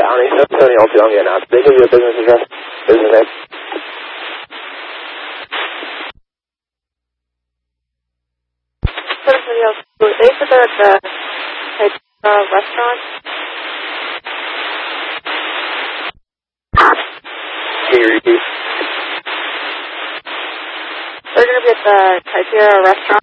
County, San Antonio, Young, and they give you a business address, business name. They said they're at the restaurant. Here you. They're going to be at the Titera restaurant.